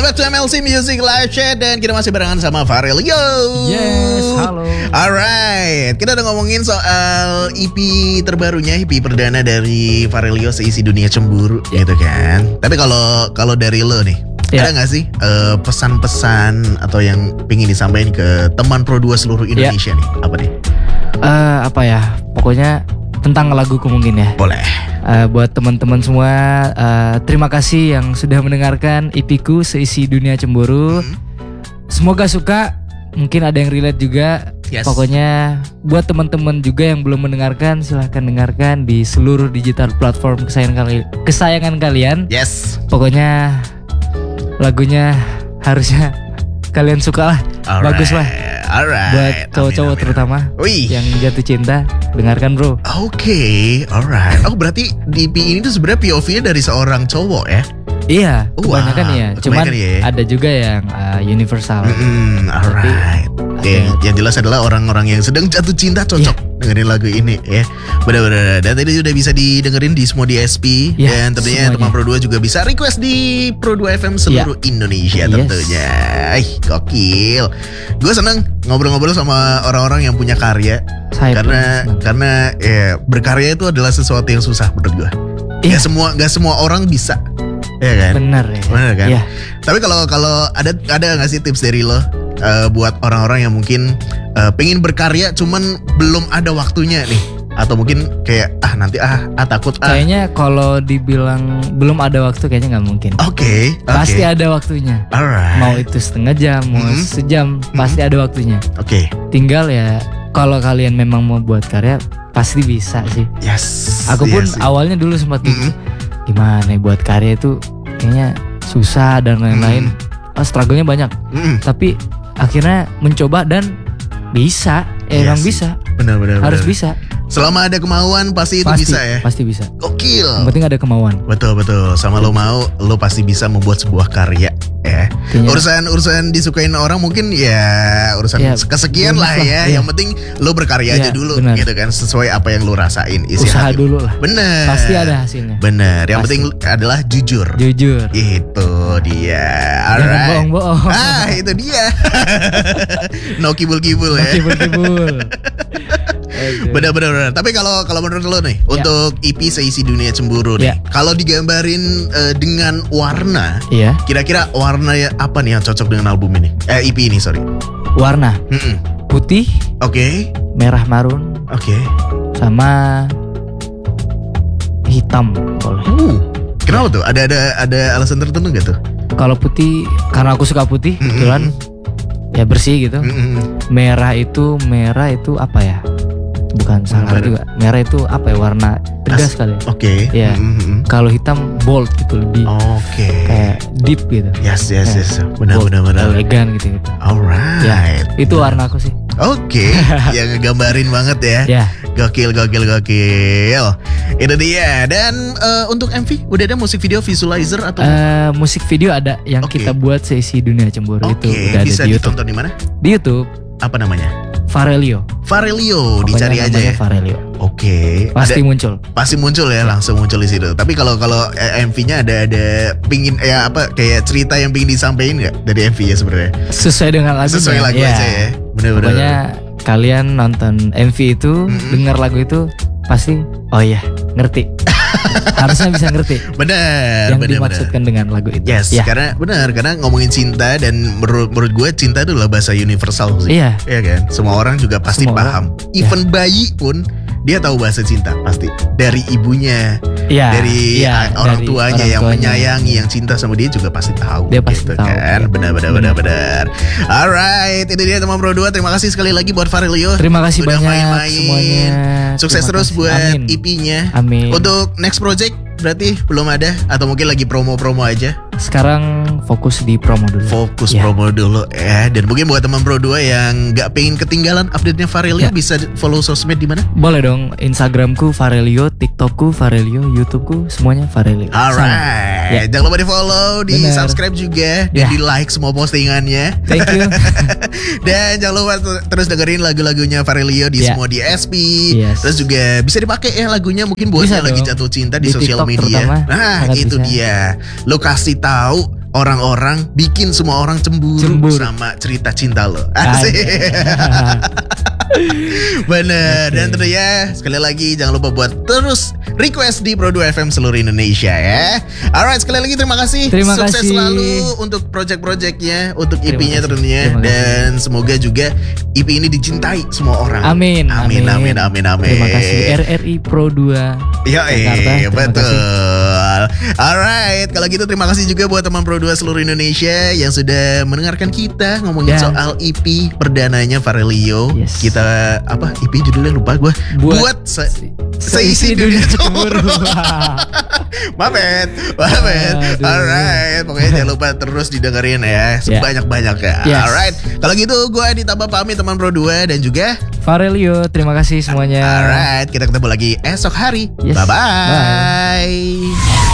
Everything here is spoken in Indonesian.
Welcome back to MLC Music Live Chat. Dan kita masih barengan sama Farelio. Yes, halo. Alright, kita udah ngomongin soal EP terbarunya, EP perdana dari Farelio, Seisi Dunia Cemburu, gitu kan. Tapi kalau dari lo nih, ada gak sih pesan-pesan atau yang pingin disampaikan ke teman Pro 2 seluruh Indonesia nih? Apa nih? Apa ya, pokoknya tentang laguku mungkin ya. Boleh. Buat teman-teman semua, terima kasih yang sudah mendengarkan EP-ku Seisi Dunia Cemburu. Semoga suka, mungkin ada yang relate juga. Yes. Pokoknya buat teman-teman juga yang belum mendengarkan, silahkan dengarkan di seluruh digital platform kesayangan kalian. Yes. Pokoknya lagunya harusnya kalian suka lah. Alright. Bagus lah. Alright. Buat cowok-cowok terutama yang jatuh cinta, dengarkan bro. Oke, alright. Oh berarti di EP ini tuh sebenarnya POV-nya dari seorang cowok ya? Iya, kebanyakan ya. Cuman ada juga yang universal. Alright. Yang jelas adalah orang-orang yang sedang jatuh cinta cocok dengerin lagu ini ya. Benar-benar. Dan tadi udah bisa didengerin di semua DSP. Dan tentunya teman Pro 2 juga bisa request di Pro 2 FM seluruh Indonesia tentunya. Gokil. Gue seneng ngobrol-ngobrol sama orang-orang yang punya karya. Karena ya, berkarya itu adalah sesuatu yang susah menurut gue. Gak semua orang bisa. Ya kan? Benar ya. Benar kan? Ya. Tapi kalau ada nggak sih tips dari lo buat orang-orang yang mungkin pengen berkarya cuman belum ada waktunya nih, atau mungkin kayak nanti takut Kayaknya kalau dibilang belum ada waktu kayaknya nggak mungkin. Oke. Pasti ada waktunya. Alright. Mau itu setengah jam, mau sejam, pasti ada waktunya. Oke. Tinggal ya kalau kalian memang mau buat karya pasti bisa sih. Yes. Aku pun awalnya dulu sempat gimana ya, buat karya itu kayaknya susah dan lain-lain. Struggle-nya banyak. Tapi akhirnya mencoba dan bisa. Emang bisa. Benar. Harus bisa. Selama ada kemauan pasti itu bisa ya. Pasti bisa. Gokil. Yang penting ada kemauan. Betul. Sama lo mau, lo pasti bisa membuat sebuah karya ya. Urusan disukain orang mungkin ya urusan kesekian lah ya. Yang penting lo berkarya aja dulu gitu kan, sesuai apa yang lo rasain, isi usaha hati. Dulu lah. Bener. Pasti ada hasilnya. Bener. Yang penting adalah jujur. Itu dia. Alright. Jangan bohong-bohong. Itu dia. No kibul-kibul ya. Kibul-kibul. Bener. Tapi kalau menurut lo nih, untuk EP Seisi Dunia Cemburu nih, kalau digambarin dengan warna, kira-kira warna apa nih yang cocok dengan album ini? EP ini, sorry. Warna putih, merah marun, sama hitam boleh. Kenapa tuh? Ada alasan tertentu gak tuh? Kalau putih, karena aku suka putih, kebetulan ya bersih gitu. Merah itu apa ya? Bukan salah juga. Merah itu apa ya, warna tegas kali. Ya. Kalau hitam bold gitu, lebih kayak deep gitu. Yes. Benar. Elegan gitu. Alright. Ya, itu warna aku sih. Yang ngegambarin banget ya. Gokil. Itu dia. Dan untuk MV udah ada musik video visualizer atau? Musik video ada yang kita buat Seisi Dunia Cemburu itu udah bisa ada di YouTube. Ditonton di mana? Di YouTube. Apa namanya? Farelio, dicari aja ya. Farelio. Pasti muncul ya, langsung muncul di situ. Tapi kalau MV-nya ada pingin kayak cerita yang pingin disampaikan nggak dari MV-nya sebenarnya? Sesuai dengan lagu. Sesuai lagu aja ya. Bener. Pokoknya kalian nonton MV itu, dengar lagu itu pasti ngerti. Harusnya bisa ngerti. Benar. Yang dimaksudkan dengan lagu itu. Yes. Karena ngomongin cinta, dan menurut gue cinta itu adalah bahasa universal sih. Iya kan. Semua orang juga pasti paham. Even bayi pun dia tahu bahasa cinta pasti dari ibunya, dari orang tuanya yang menyayangi, yang cinta sama dia juga pasti tahu. Dia pasti tahu kan. Benar. Alright, itu dia teman Pro 2. Terima kasih sekali lagi buat Farelio. Terima kasih udah banyak main-main semuanya. Sukses terus buat EP-nya. Amin. Untuk next project berarti belum ada, atau mungkin lagi promo-promo aja? Sekarang fokus di promo dulu. Promo dulu ya. Dan mungkin buat teman Pro 2 yang nggak pengen ketinggalan update-nya Farelio, bisa follow sosmed di mana? Boleh dong, Instagramku Farelio, TikTokku Farelio, YouTubeku semuanya Farelio. Alright. Jangan lupa di follow, di subscribe juga, dan di like semua postingannya. Thank you. Dan jangan lupa terus dengerin lagu-lagunya Farelio di semua DSP. Terus juga bisa dipakai ya lagunya, mungkin buat yang lagi jatuh cinta di sosial media. Terutama, itu dia. Lo kasih tahu orang-orang bikin semua orang cemburu. Sama cerita cinta lo. Asik. Bener. Dan tentunya sekali lagi jangan lupa buat terus request di Pro 2 FM seluruh Indonesia ya. Alright, sekali lagi terima kasih. Sukses selalu untuk project-projectnya, untuk EP-nya tentunya. Dan semoga juga EP ini dicintai semua orang. Amin. Terima kasih RRI Pro 2 Jakarta. Betul. Alright, kalau gitu terima kasih juga buat teman Pro 2 seluruh Indonesia yang sudah mendengarkan kita ngomongin soal EP perdananya Farelio. Kita apa EP judulnya lupa gue. Buat seisi dunia cemburu. Maafin. Alright, pokoknya jangan lupa terus didengerin ya sebanyak-banyak ya. Alright, kalau gitu gue ditambah pamit teman Pro 2 dan juga Farelio. Terima kasih semuanya. Alright, kita ketemu lagi esok hari. Bye-bye.